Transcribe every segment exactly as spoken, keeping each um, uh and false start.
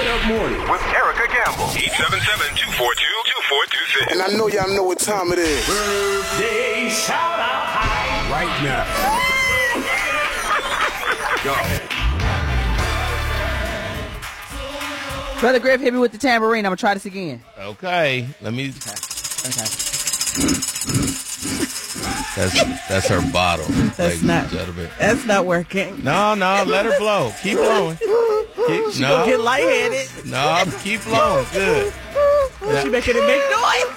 Up Morning with Erica Gamble. eight seven seven, two four two, two four two six. And I know y'all know what time it is. Birthday shout out time right now. Go. Brother Griff, hit me with the tambourine. I'm going to try this again. Okay. Let me. Okay. okay. That's that's her bottle. That's not. That's not working. No, no, let her blow. Keep blowing. Keep, she no. gonna get lightheaded. No, keep blowing. Good. Yeah. She making it make noise.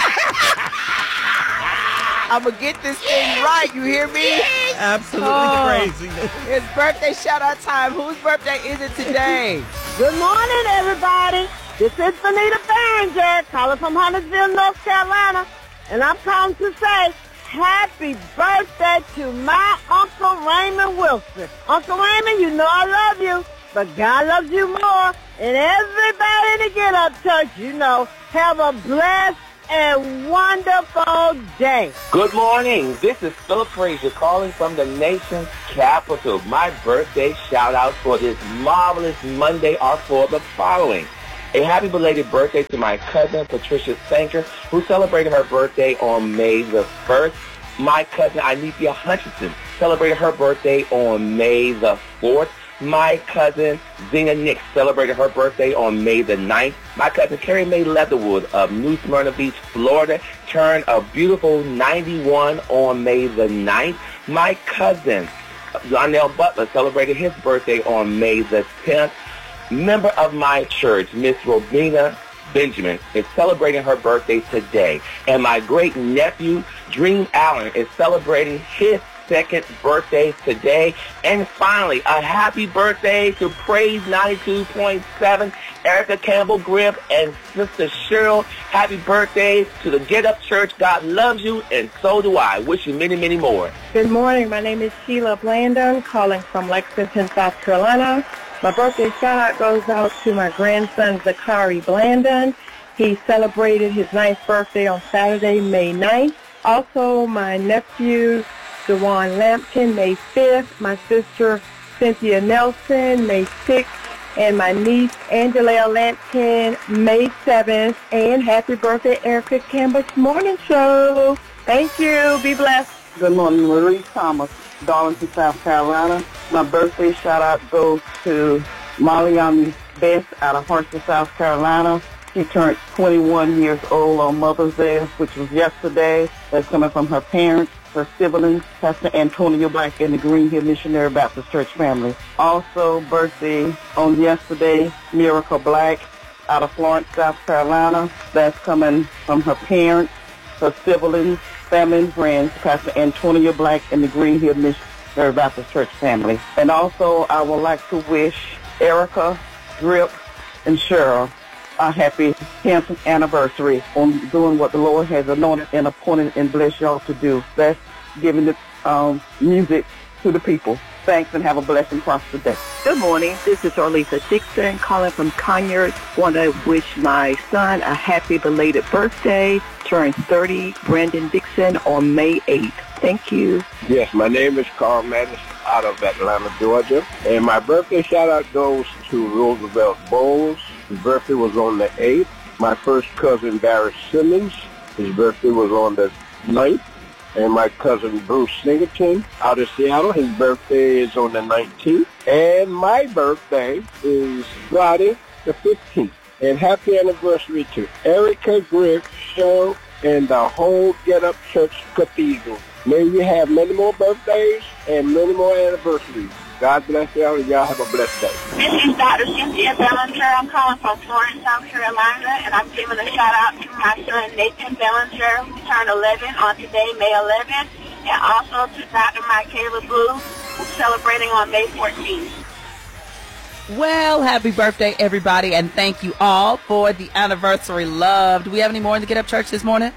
I'm gonna get this thing right. You hear me? Absolutely oh, crazy. It's birthday shout out time. Whose birthday is it today? Good morning, everybody. This is Benita Behringer, calling from Huntersville, North Carolina, and I'm calling to say happy birthday to my Uncle Raymond Wilson. Uncle Raymond, you know I love you, but God loves you more. And everybody in the Get Up Church, you know, have a blessed and wonderful day. Good morning. This is Philip Frazier calling from the nation's capital. My birthday shout-out for this marvelous Monday are for the following. A happy belated birthday to my cousin, Patricia Sanker, who celebrated her birthday on May the first. My cousin, Anithia Hutchinson, celebrated her birthday on May the fourth. My cousin, Zena Nix, celebrated her birthday on May the ninth. My cousin, Carrie Mae Leatherwood of New Smyrna Beach, Florida, turned a beautiful ninety-one on May the ninth. My cousin, Lionel Butler, celebrated his birthday on May the tenth. Member of my church, Miss Robina Benjamin, is celebrating her birthday today. And my great-nephew, Dream Allen, is celebrating his second birthday today. And finally, a happy birthday to Praise ninety-two point seven, Erica Campbell Griff and Sister Cheryl. Happy birthday to the Get Up Church. God loves you, and so do I. Wish you many, many more. Good morning. My name is Sheila Blandon, calling from Lexington, South Carolina. My birthday shout-out goes out to my grandson, Zachary Blandon. He celebrated his ninth birthday on Saturday, May ninth. Also, my nephew, Dewan Lampkin, May fifth. My sister, Cynthia Nelson, May sixth. And my niece, Angela Lampkin, May seventh. And happy birthday, Erica Campbell's Morning Show. Thank you. Be blessed. Good morning, Marie Thomas, Darlington, South Carolina. My birthday shout-out goes to Mariami Best out of Hartsville, South Carolina. She turned twenty-one years old on Mother's Day, which was yesterday. That's coming from her parents, her siblings, Pastor Antonio Black, and the Green Hill Missionary Baptist Church family. Also, birthday on yesterday, Miracle Black out of Florence, South Carolina. That's coming from her parents, her siblings, family and friends, Pastor Antonio Black and the Green Hill Missionary Baptist Church family. And also, I would like to wish Erica, Drip, and Cheryl a happy tenth anniversary on doing what the Lord has anointed and appointed and blessed y'all to do. That's giving the um, music to the people. Thanks, and have a blessed and prosperous day. Good morning. This is Orlisa Dixon calling from Conyers. Want to wish my son a happy belated birthday. Turns thirty, Brandon Dixon, on May eighth. Thank you. Yes, my name is Carl Mattis out of Atlanta, Georgia. And my birthday shout-out goes to Roosevelt Bowles. His birthday was on the eighth. My first cousin, Barry Simmons, his birthday was on the ninth. And my cousin Bruce Singleton out of Seattle, his birthday is on the nineteenth. And my birthday is Friday the fifteenth. And happy anniversary to Erica Griff, Cheryl, and the whole Get Up Church Cathedral. May you have many more birthdays and many more anniversaries. God bless y'all, and y'all have a blessed day. This is Doctor Cynthia Bellinger. I'm calling from Florence, South Carolina, and I'm giving a shout-out to my son, Nathan Bellinger, who turned eleven on today, May eleventh, and also to Doctor Michaela Blue, who's celebrating on May fourteenth. Well, happy birthday, everybody, and thank you all for the anniversary love. Do we have any more in the Get Up Church this morning?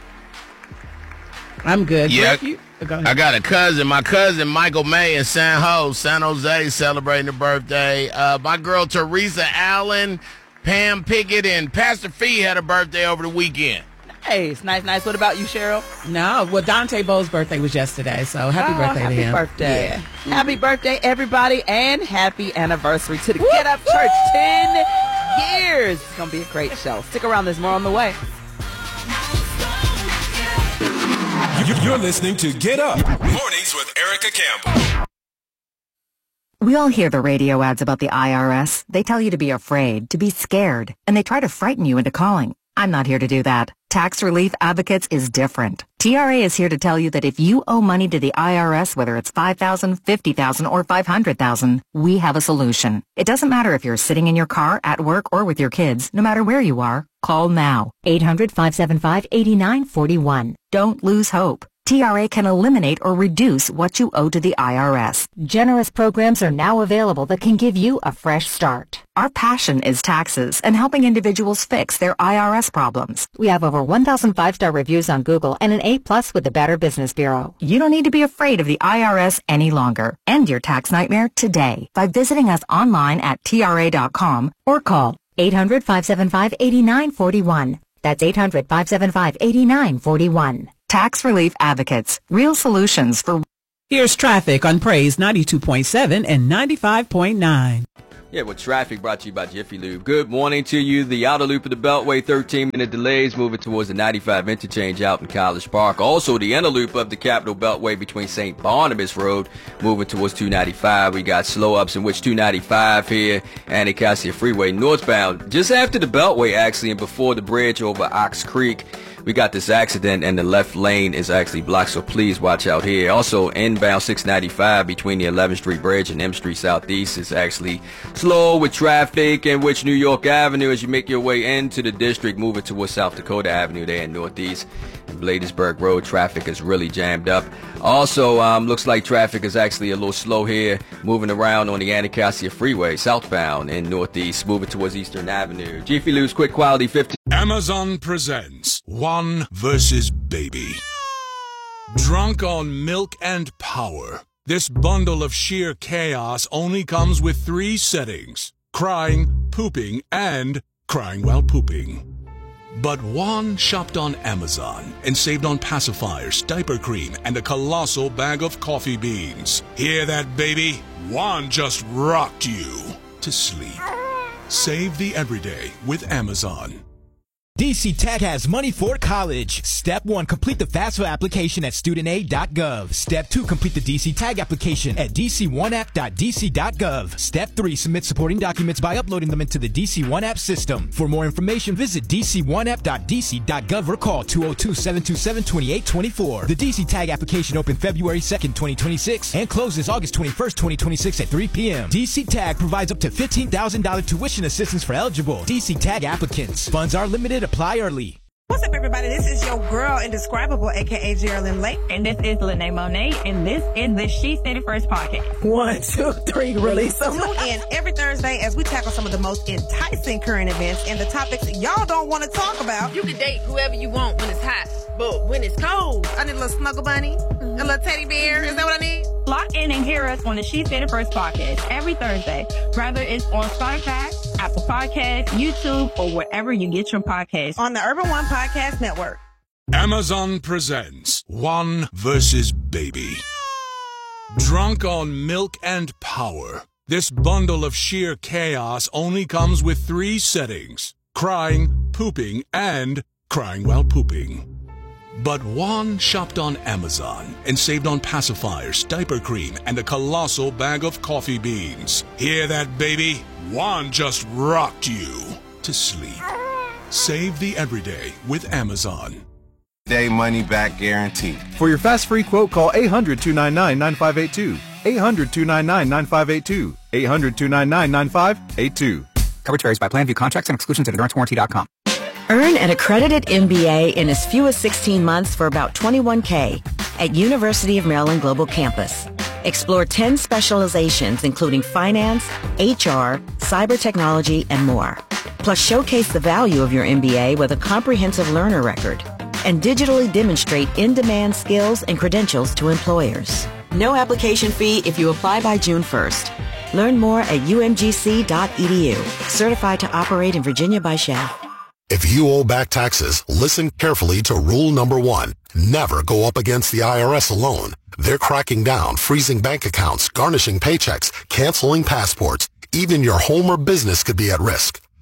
I'm good. Yeah, you? Go ahead. I got a cousin. My cousin Michael May in San Jose, San Jose, celebrating her birthday. Uh, my girl Teresa Allen, Pam Pickett, and Pastor Fee had a birthday over the weekend. Nice, nice, nice. What about you, Cheryl? No, well, Dante Bowles' birthday was yesterday, so happy oh, birthday happy to him. Birthday. Yeah. Happy birthday, everybody, and happy anniversary to the Get Up Church. ten years. It's going to be a great show. Stick around. There's more on the way. You're listening to Get Up. Mornings with Erica Campbell. We all hear the radio ads about the I R S. They tell you to be afraid, to be scared, and they try to frighten you into calling. I'm not here to do that. Tax Relief Advocates is different. T R A is here to tell you that if you owe money to the I R S, whether it's five thousand dollars, fifty thousand dollars, or five hundred thousand dollars, we have a solution. It doesn't matter if you're sitting in your car, at work, or with your kids. No matter where you are, call now. eight hundred, five seven five, eight nine four one. Don't lose hope. T R A can eliminate or reduce what you owe to the I R S. Generous programs are now available that can give you a fresh start. Our passion is taxes and helping individuals fix their I R S problems. We have over one thousand five-star reviews on Google and an A plus with the Better Business Bureau. You don't need to be afraid of the I R S any longer. End your tax nightmare today by visiting us online at T R A dot com or call eight hundred, five seven five, eight nine four one. That's eight hundred, five seven five, eight nine four one. Tax Relief Advocates. Real solutions for... Here's traffic on Praise ninety-two point seven and ninety-five point nine. Yeah, with traffic brought to you by Jiffy Lube. Good morning to you. The outer loop of the Beltway, thirteen minute delays moving towards the ninety-five interchange out in College Park. Also, the inner loop of the Capitol Beltway between Saint Barnabas Road moving towards two ninety-five. We got slow ups in which two ninety-five here and Acacia Freeway northbound. Just after the Beltway, actually, and before the bridge over Ox Creek, we got this accident and the left lane is actually blocked, so please watch out here. Also, inbound six ninety-five between the eleventh Street Bridge and M Street Southeast is actually slow with traffic, in which New York Avenue as you make your way into the district, moving towards South Dakota Avenue there in Northeast. And Bladensburg Road traffic is really jammed up. Also, um, looks like traffic is actually a little slow here, moving around on the Anacostia Freeway, southbound in Northeast, moving towards Eastern Avenue. Jiffy Lube's Quick Quality fifty. Amazon presents One versus Baby. Drunk on milk and power, this bundle of sheer chaos only comes with three settings: crying, pooping, and crying while pooping. But Juan shopped on Amazon and saved on pacifiers, diaper cream, and a colossal bag of coffee beans. Hear that, baby? Juan just rocked you to sleep. Save the everyday with Amazon. D C Tech has money for college. Step one, complete the FAFSA application at student aid dot gov. Step two, complete the D C Tag application at d c one app dot d c dot gov. Step three, submit supporting documents by uploading them into the D C one App system. For more information, visit d c one app dot d c dot gov or call two oh two, seven two seven, two eight two four. The D C Tag application opened February second, twenty twenty-six and closes August twenty-first, twenty twenty-six at three p.m. D C Tag provides up to fifteen thousand dollars tuition assistance for eligible D C Tag applicants. Funds are limited. Apply early. What's up, everybody? This is your girl, Indescribable, a k a. Geraldine Lake. And this is Lene Monet, and this is the She Said It First podcast. One, two, three, release them. Tune in every Thursday as we tackle some of the most enticing current events and the topics y'all don't want to talk about. You can date whoever you want when it's hot, but when it's cold, I need a little snuggle bunny, mm-hmm. a little teddy bear. Is that what I need? Lock in and hear us on the She Said It First podcast every Thursday, whether it's on Spotify, Apple Podcasts, YouTube, or wherever you get your podcasts. On the Urban One Podcast Network. Amazon presents One versus Baby. Drunk on milk and power, this bundle of sheer chaos only comes with three settings: crying, pooping, and crying while pooping. But Juan shopped on Amazon and saved on pacifiers, diaper cream, and a colossal bag of coffee beans. Hear that, baby? Juan just rocked you to sleep. Save the everyday with Amazon. Day money back guarantee. For your fast free quote, call eight hundred, two nine nine, nine five eight two. eight hundred, two nine nine, nine five eight two. eight hundred, two nine nine, nine five eight two. Coverage varies by plan. View contracts and exclusions at endurance warranty dot com. Earn an accredited M B A in as few as sixteen months for about twenty-one thousand at University of Maryland Global Campus. Explore ten specializations including finance, H R, cyber technology, and more. Plus showcase the value of your M B A with a comprehensive learner record and digitally demonstrate in-demand skills and credentials to employers. No application fee if you apply by June first. Learn more at u m g c dot e d u. Certified to operate in Virginia by S H A. If you owe back taxes, listen carefully to rule number one. Never go up against the I R S alone. They're cracking down, freezing bank accounts, garnishing paychecks, canceling passports. Even your home or business could be at risk.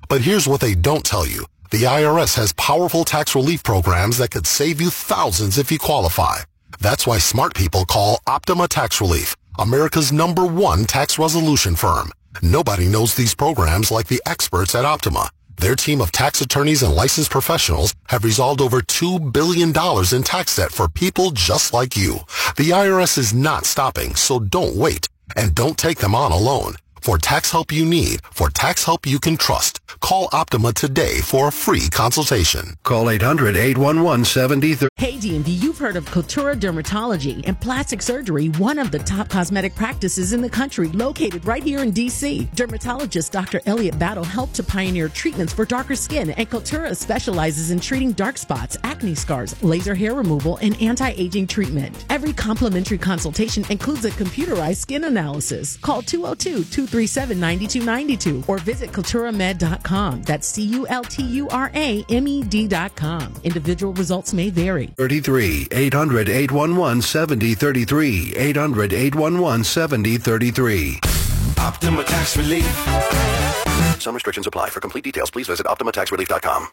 But here's what they don't tell you. The I R S has powerful tax relief programs that could save you thousands if you qualify. That's why smart people call Optima Tax Relief, America's number one tax resolution firm. Nobody knows these programs like the experts at Optima. Their team of tax attorneys and licensed professionals have resolved over two billion dollars in tax debt for people just like you. The I R S is not stopping, so don't wait. And don't take them on alone. For tax help you need, for tax help you can trust, call Optima today for a free consultation. Call eight hundred, eight one one, seven zero three. Hey D M V, you've heard of Cultura Dermatology and Plastic Surgery, one of the top cosmetic practices in the country, located right here in D C. Dermatologist Doctor Elliot Battle helped to pioneer treatments for darker skin, and Cultura specializes in treating dark spots, acne scars, laser hair removal, and anti-aging treatment. Every complimentary consultation includes a computerized skin analysis. Call two oh two, two three seven, nine two nine two or visit cultura med dot com. That's C U L T U R A M E D dot com. Individual results may vary. thirty-three, eight hundred, eight one one, seven zero three three, eight hundred, eight one one, seven zero three three. Optima Tax Relief. Some restrictions apply. For complete details, please visit optima tax relief dot com.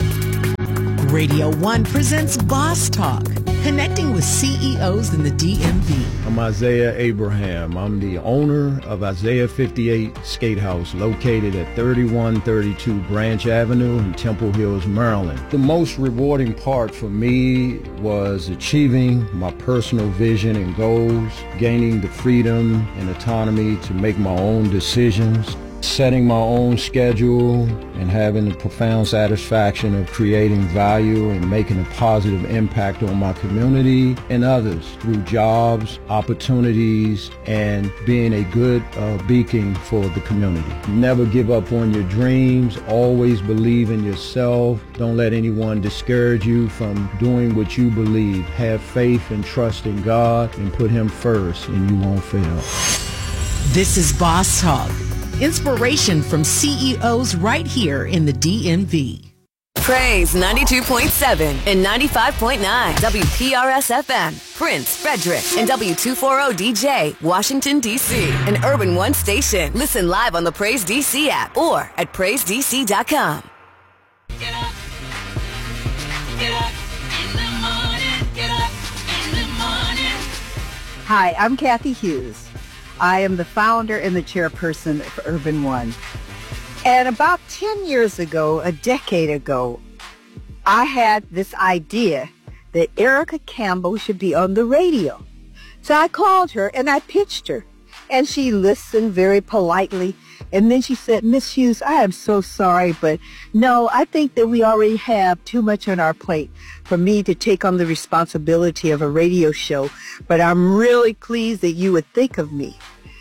Radio One presents Boss Talk, connecting with C E Os in the D M V. I'm Isaiah Abraham. I'm the owner of Isaiah fifty-eight Skate House, located at thirty-one thirty-two Branch Avenue in Temple Hills, Maryland. The most rewarding part for me was achieving my personal vision and goals, gaining the freedom and autonomy to make my own decisions, setting my own schedule, and having the profound satisfaction of creating value and making a positive impact on my community and others through jobs, opportunities, and being a good uh, beacon for the community. Never give up on your dreams. Always believe in yourself. Don't let anyone discourage you from doing what you believe. Have faith and trust in God and put Him first, and you won't fail. This is Boss Talk. Inspiration from C E Os right here in the D M V. Praise ninety-two point seven and ninety-five point nine W P R S F M, Prince, Frederick, and W two forty D J, Washington, D C, an Urban One station. Listen live on the Praise D C app or at praise d c dot com. Get up, get up in the morning, get up in the morning. Hi, I'm Kathy Hughes. I am the founder and the chairperson of Urban One. And about ten years ago, a decade ago, I had this idea that Erica Campbell should be on the radio. So I called her and I pitched her. And she listened very politely. And then she said, Miss Hughes, I am so sorry, but no, I think that we already have too much on our plate for me to take on the responsibility of a radio show. But I'm really pleased that you would think of me.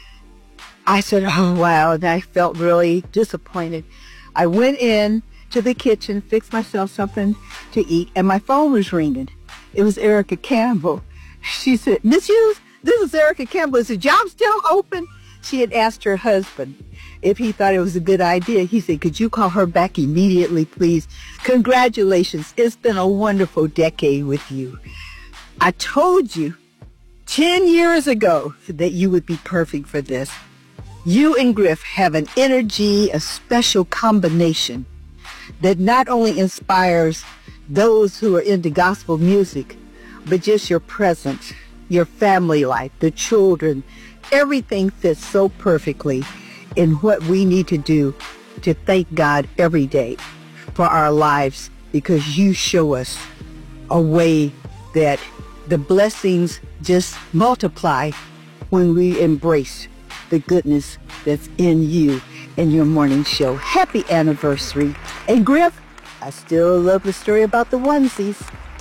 I said, oh, wow, and I felt really disappointed. I went in to the kitchen, fixed myself something to eat, and my phone was ringing. It was Erica Campbell. She said, Miss Hughes, this is Erica Campbell. Is the job still open? She had asked her husband if he thought it was a good idea. He said, could you call her back immediately, please? Congratulations. It's been a wonderful decade with you. I told you ten years ago that you would be perfect for this. You and Griff have an energy, a special combination that not only inspires those who are into gospel music, but just your presence, your family life, the children, everything fits so perfectly in what we need to do to thank God every day for our lives, because you show us a way that the blessings just multiply when we embrace the goodness that's in you and your morning show. Happy anniversary. And Griff, I still love the story about the onesies.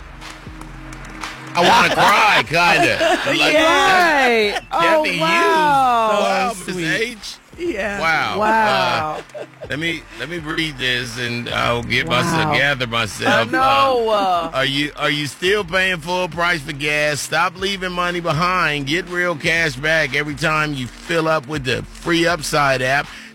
I want to cry, kind of. Like, right. Oh, Kathy wow. Hughes. Wow, Miss H. Yeah. Wow. Wow. Uh, let me let me read this, and I'll get Wow. myself gather myself. I know. Uh, are you are you still paying full price for gas? Stop leaving money behind. Get real cash back every time you fill up with the free Upside app.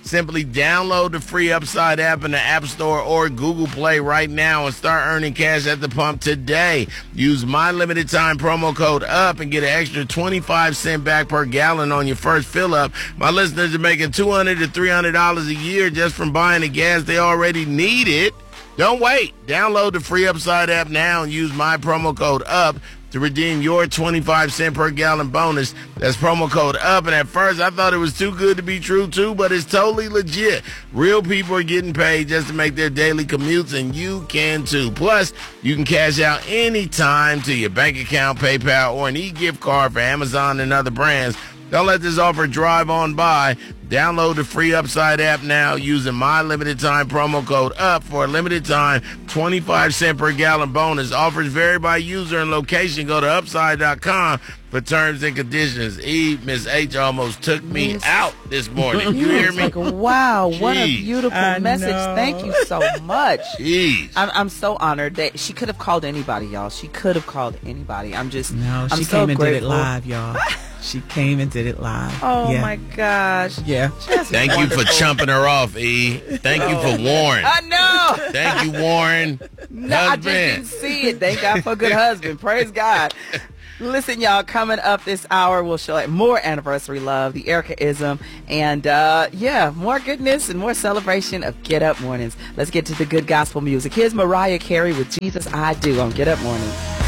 Simply download the free Upside app in the App Store or Google Play right now and start earning cash at the pump today. Use my limited time promo code UP and get an extra twenty-five cents back per gallon on your first fill up. My listeners are making two hundred dollars to three hundred dollars a year just from buying the gas they already needed. Don't wait. Download the free Upside app now and use my promo code UP to redeem your twenty-five cents per gallon bonus. That's promo code UP. And at first, I thought it was too good to be true, too, but it's totally legit. Real people are getting paid just to make their daily commutes, and you can, too. Plus, you can cash out anytime to your bank account, PayPal, or an e-gift card for Amazon and other brands. Don't let this offer drive on by. Download the free Upside app now using my limited time promo code UP for a limited time twenty-five cents per gallon bonus. Offers vary by user and location. Go to upside dot com for terms and conditions. Eve, Miss H almost took me Miss out this morning. You hear me? Like, wow, what a Jeez. beautiful I message. know. Thank you so much. Jeez. I'm, I'm so honored that she could have called anybody, y'all. She could have called anybody. I'm just, No, I'm she so came and grateful. did it live, y'all. She came and did it live. Oh Yeah. my gosh. Yeah. Just Thank you for wonderful. chumping her off, E. Thank you for Warren. I know. Thank you, Warren. No, I just didn't see it. Thank God for a good husband. Praise God. Listen, y'all, coming up this hour, we'll show more anniversary love, the Erica-ism, and, uh, yeah, more goodness and more celebration of Get Up Mornings. Let's get to the good gospel music. Here's Mariah Carey with Jesus I Do on Get Up Mornings.